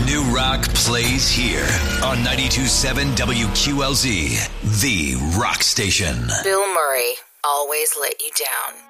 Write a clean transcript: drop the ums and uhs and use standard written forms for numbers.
New rock plays here on 92.7 WQLZ, the rock station. Bill Murray, always let you down.